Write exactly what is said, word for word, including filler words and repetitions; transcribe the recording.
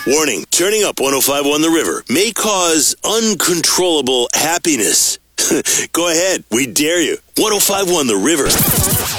Warning, turning up one oh five point one The River may cause uncontrollable happiness. Go ahead, we dare you. one oh five point one The River.